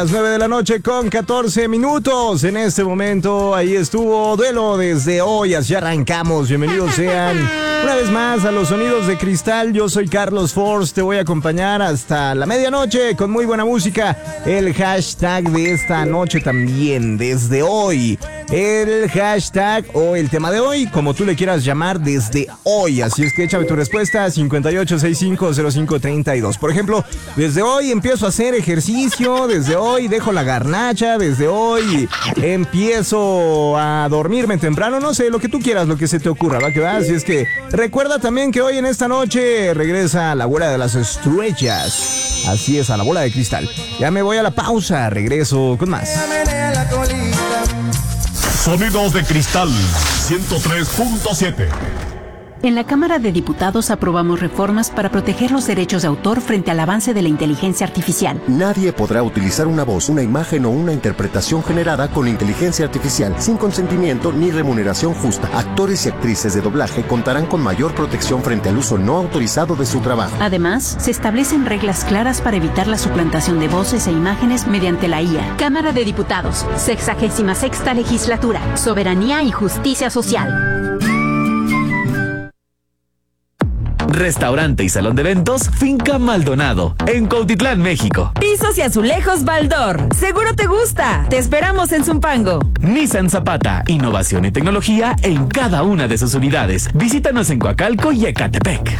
Las 9 de la noche con 14 minutos. En este momento, ahí estuvo Duelo desde hoy. Así arrancamos. Bienvenidos sean una vez más a los Sonidos de Cristal. Yo soy Carlos Force. Te voy a acompañar hasta la medianoche con muy buena música. El hashtag de esta noche también, desde hoy. El hashtag o el tema de hoy, como tú le quieras llamar, desde hoy. Así es que échame tu respuesta a 58650532. Por ejemplo, desde hoy empiezo a hacer ejercicio. Desde hoy dejo la garnacha. Desde hoy empiezo a dormirme temprano. No sé, lo que tú quieras, lo que se te ocurra, va que va. Así es que recuerda también que hoy en esta noche regresa la bola de las estrellas. Así es, a la bola de cristal. Ya me voy a la pausa, regreso con más. Sonidos de Cristal 103.7. En la Cámara de Diputados aprobamos reformas para proteger los derechos de autor frente al avance de la inteligencia artificial. Nadie podrá utilizar una voz, una imagen o una interpretación generada con inteligencia artificial sin consentimiento ni remuneración justa. Actores y actrices de doblaje contarán con mayor protección frente al uso no autorizado de su trabajo. Además, se establecen reglas claras para evitar la suplantación de voces e imágenes mediante la IA. Cámara de Diputados, 66ª Legislatura, Soberanía y Justicia Social. Restaurante y salón de eventos Finca Maldonado, en Cuautitlán, México. Pisos y azulejos Baldor. Seguro te gusta. Te esperamos en Zumpango. Nissan Zapata, innovación y tecnología en cada una de sus unidades. Visítanos en Coacalco y Ecatepec.